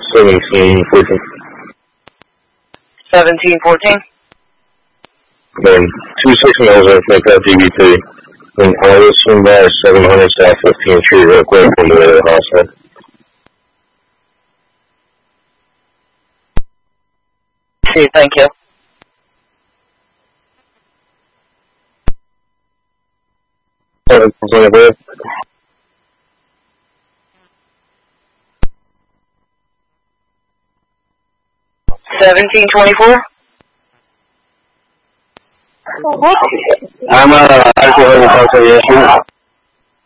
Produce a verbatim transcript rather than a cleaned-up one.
seventeen fourteen. seventeen fourteen? Then two six miles in front of D B three. And I will swing by seven hundred South fifteenth Street real quick on the way to the hospital. See, thank you. Seventeen twenty-four. I'm uh, actually having a talk to you.